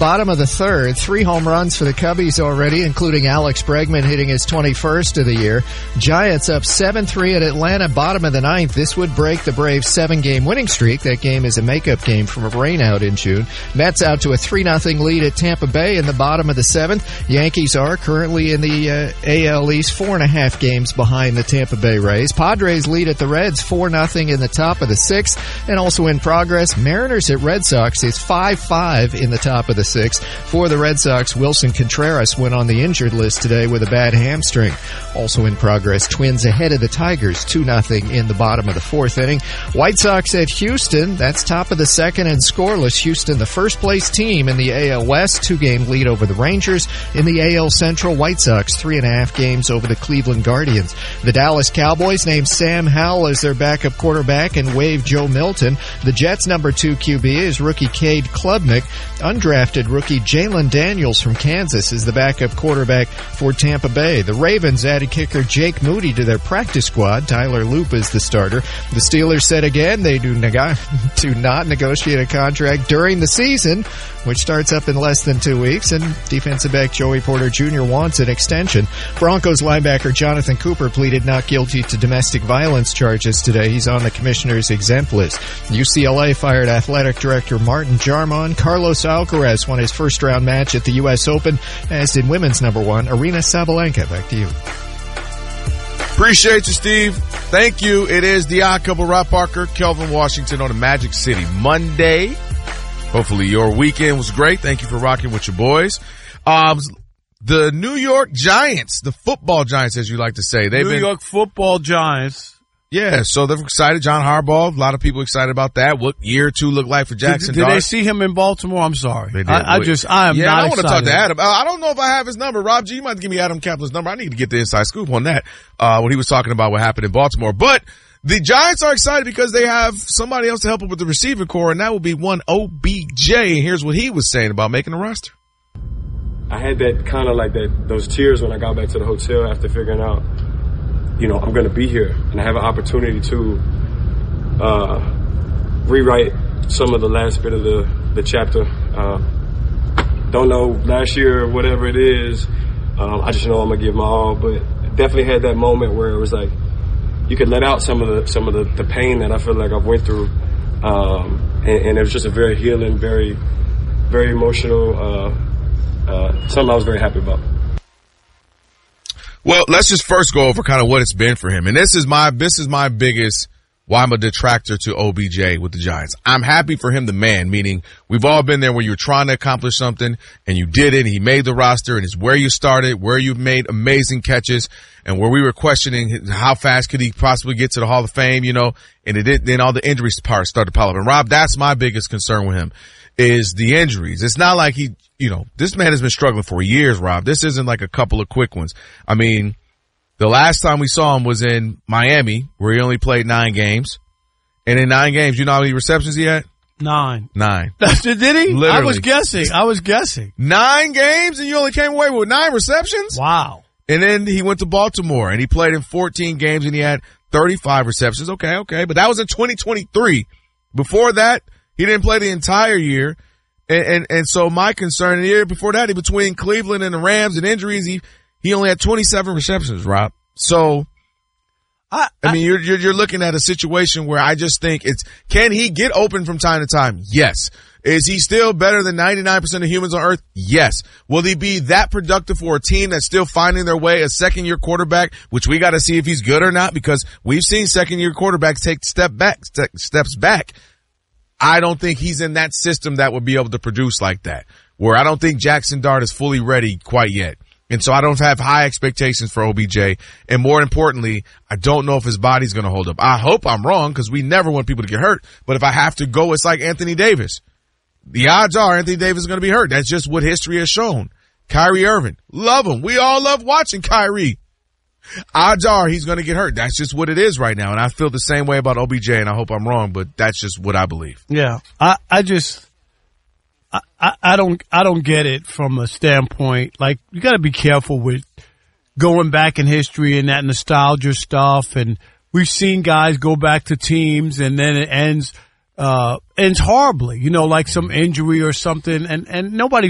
Bottom of the third, 3 home runs for the Cubbies already, including Alex Bregman hitting his 21st of the year. Giants up 7-3 at Atlanta, bottom of the ninth. This would break the Braves' 7-game winning streak. That game is a makeup game from a rainout in June. Mets out to a 3-0 lead at Tampa Bay in the bottom of the seventh. Yankees are currently in the AL East, 4.5 games behind the Tampa Bay Rays. Padres lead at the Reds, 4-0 in the top of the sixth. And also in progress, Mariners at Red Sox is 5-5 in the top of the sixth. For the Red Sox, Wilson Contreras went on the injured list today with a bad hamstring. Also in progress, Twins ahead of the Tigers, 2-0 in the bottom of the fourth inning. White Sox at Houston, that's top of the second and scoreless. Houston, the first place team in the AL West, 2-game lead over the Rangers. In the AL Central, White Sox, 3.5 games over the Cleveland Guardians. The Dallas Cowboys named Sam Howell as their backup quarterback and waived Joe Milton. The Jets' number 2 QB is rookie Cade Klubnik. Undrafted rookie Jalen Daniels from Kansas is the backup quarterback for Tampa Bay. The Ravens added kicker Jake Moody to their practice squad. Tyler Loop is the starter. The Steelers said again they do not negotiate a contract during the season, which starts up in less than 2 weeks, and defensive back Joey Porter Jr. wants an extension. Broncos linebacker Jonathan Cooper pleaded not guilty to domestic violence charges today. He's on the commissioner's exempt list. UCLA fired athletic director Martin Jarmon. Carlos Alcaraz won his first-round match at the U.S. Open, as did women's number 1, Aryna Sabalenka. Back to you. Appreciate you, Steve. Thank you. It is the Odd Couple, Rob Parker, Kelvin Washington on the Magic City Monday. Hopefully your weekend was great. Thank you for rocking with your boys. The New York Giants, the football Giants, as you like to say. New York football Giants. Yeah, so they're excited. John Harbaugh, a lot of people excited about that. What year 2 look like for Jackson Did they see him in Baltimore? I'm sorry. I am not excited. I want to talk to Adam. I don't know if I have his number. Rob G, you might give me Adam Kaplan's number. I need to get the inside scoop on that, when he was talking about what happened in Baltimore. But the Giants are excited because they have somebody else to help them with the receiver core, and that will be one OBJ. And here's what he was saying about making the roster. I had that kind of like those tears when I got back to the hotel after figuring out, I'm going to be here and I have an opportunity to rewrite some of the last bit of the chapter. Don't know last year or whatever it is. I just know I'm going to give my all, but definitely had that moment where it was like you could let out some of the pain that I feel like I've went through. And it was just a very healing, very, very emotional, something I was very happy about. Well, let's just first go over kind of what it's been for him. And this is my biggest why I'm a detractor to OBJ with the Giants. I'm happy for him, the man, meaning we've all been there where you're trying to accomplish something and you did it and he made the roster and it's where you started, where you've made amazing catches and where we were questioning how fast could he possibly get to the Hall of Fame, and it did, then all the injuries parts started to pile up. And Rob, that's my biggest concern with him is the injuries. It's not like this man has been struggling for years, Rob. This isn't like a couple of quick ones. I mean, the last time we saw him was in Miami, where he only played 9 games. And in 9 games, you know how many receptions he had? 9. 9. Did he? Literally. I was guessing. 9 games and you only came away with 9 receptions? Wow. And then he went to Baltimore and he played in 14 games and he had 35 receptions. Okay. But that was in 2023. Before that, he didn't play the entire year. And so my concern, the year before that, between Cleveland and the Rams and injuries, he only had 27 receptions, Rob. So, I mean, you're looking at a situation where I just think can he get open from time to time? Yes. Is he still better than 99% of humans on earth? Yes. Will he be that productive for a team that's still finding their way, a second-year quarterback, which we got to see if he's good or not, because we've seen second-year quarterbacks take steps back. I don't think he's in that system that would be able to produce like that, where I don't think Jackson Dart is fully ready quite yet. And so I don't have high expectations for OBJ. And more importantly, I don't know if his body's going to hold up. I hope I'm wrong because we never want people to get hurt. But if I have to go, it's like Anthony Davis. The odds are Anthony Davis is going to be hurt. That's just what history has shown. Kyrie Irving, love him. We all love watching Kyrie. Odds are he's going to get hurt. That's just what it is right now. And I feel the same way about OBJ, and I hope I'm wrong, but that's just what I believe. Yeah. I don't get it from a standpoint. Like, you got to be careful with going back in history and that nostalgia stuff. And we've seen guys go back to teams and then it ends horribly, like some injury or something. And nobody